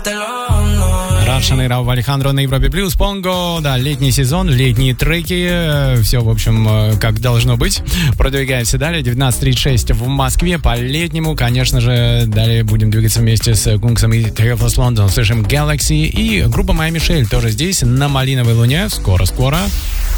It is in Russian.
Russian играл в Алехандро на Европе Плюс, Понго, да, летний сезон, летние треки, все, в общем, как должно быть. Продвигаемся далее, 19:36 в Москве, по-летнему, конечно же, далее будем двигаться вместе с Кунксом и Трефлос Лондон, слышим Galaxy и группа Моя Мишель тоже здесь, на Малиновой Луне, скоро-скоро.